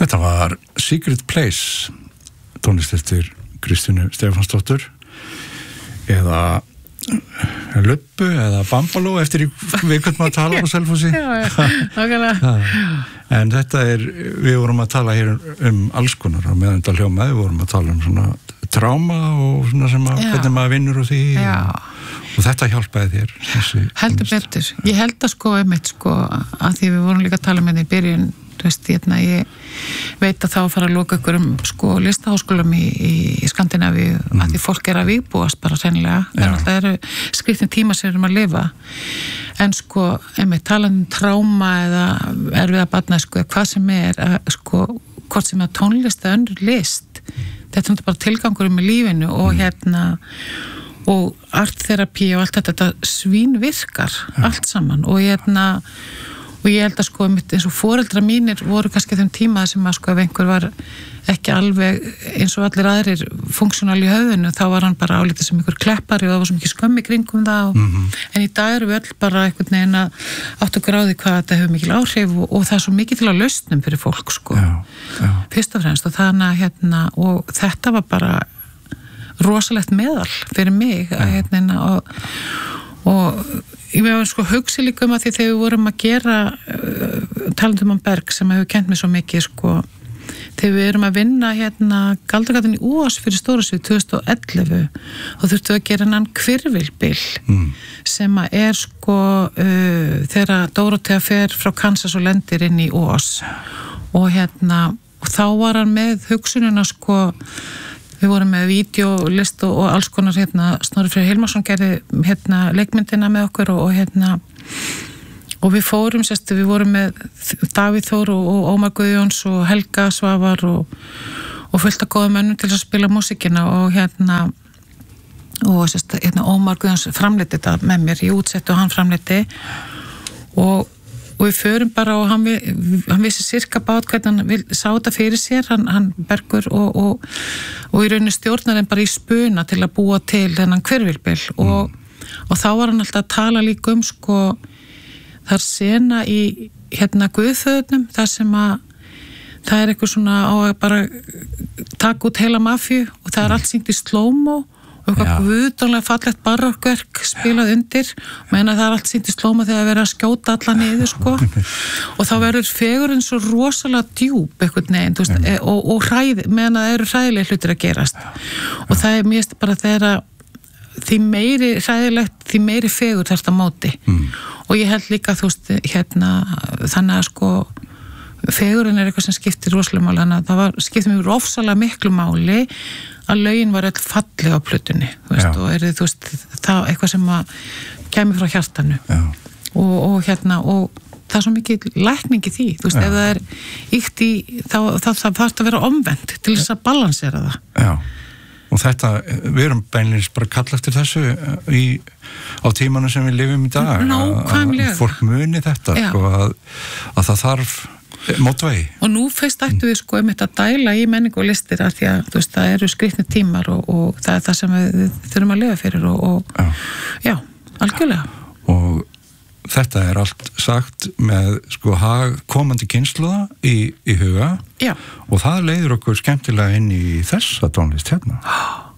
Þetta var Secret Place, tónlist eftir Kristínu Stefánsdóttur eða Lubbu eða Bambalú eftir við hvernig maður talar á Selfossi. Nákvæmlega. En þetta við vorum að tala hér alls konar á meðan þetta hljómaði, við vorum að tala svona tráma og svona sem hvernig maður vinnur úr því og þetta hjálpaði þér. Heldur betur. Ég held að einmitt að því við vorum líka að tala með því í byrjun, ég veit að þá að fara að loka ykkur listaháskólum í Skandinavíu að því fólk að vígbúast bara sennilega, þannig að það eru skriftin tíma sem að lifa en einmitt talandi tráma eða erfiða barnæsku eða hvað sem hvort sem tónlist eða önnur list, þetta er bara tilgangur með lífinu og og artterapi og allt þetta svín virkar allt saman og og ég held að eins og foreldrar mínir voru kannski þeim tíma sem að ef einhver var ekki alveg eins og allir aðrir funksjónal í höfðinu, þá var hann bara álítið sem einhver kleppari og það var svo mikið skömm í kringum það en í dag eru við öll bara einhvern veginn að átta okkur á því hvað þetta hefur mikil áhrif og það er svo mikið til að lausnum fyrir fólk fyrst og fremst og þannig að og þetta var bara rosalegt meðal fyrir mig og ég var hugsi líka að því þegar við vorum að gera talandum Berg sem hefur kennt mér svo mikið þegar við erum að vinna Galdragatinn í Ós fyrir Stórasvið 2011 og þurftum að gera hann hvirfilbil sem að þegar Dórótea fer frá Kansas og lendir inn í Ós og þá var hann með hugsunina við vorum með vídeolist og alls konar Snorri Freyr Hilmarsson gerði leikmyndina með okkur og við fórum við vorum með Davíð Þór og Ómar Guðjóns og Helga Svavar og fullt af góðum mönnum til að spila músíkina og Ómar Guðjóns framleiddi þetta með mér í útsettu og hann framleiddi og við förum bara og hann vissi sirka bát hvernig hann sá þetta fyrir sér, hann Bergur og í rauninni stjórnar hann bara í spuna til að búa til þennan hvirfilbil og þá var hann alltaf að tala líka þar sena í Guðföðunum, þar sem að það er eitthvað svona á að bara taka út heila mafíu og það er allt sýnt í slómó og eitthvað guðdónlega fallegt barokkverk spilað undir meðan það er allt sýnt í slóma þegar það verður að skjóta alla niður og þá verður fegurinn svo rosalega djúp eitthvað neginn og meðan það eru hræðilega hlutir að gerast og það er mjög bara þegar því meiri hræðilegt því meiri fegur þetta móti og ég held líka þannig að fegurinn er eitthvað sem skiptir rosalega máli, þannig að það skiptir mjög ofsalega miklu máli að lögin var öll falleg á plötunni og það eitthvað sem að kemur frá hjartanu og það er svo mikið lækning í því, ef það er ýkt í, þá þarf það að vera omvend til þess að balansera það. Já, og þetta, við erum beinleins bara kall eftir þessu á tímanum sem við lifum í dag. Nákvæmlega. Að fólk muni þetta, að það þarf mótvegi. Og nú fyrst ættu við einmitt að dæla í menningu og listir af því að það eru skrýtnir tímar og það er það sem við þurfum að lifa fyrir og algjörlega. Og þetta er allt sagt með hag komandi kynslóða í huga og það leiðir okkur skemmtilega inn í þessa tónlist hérna.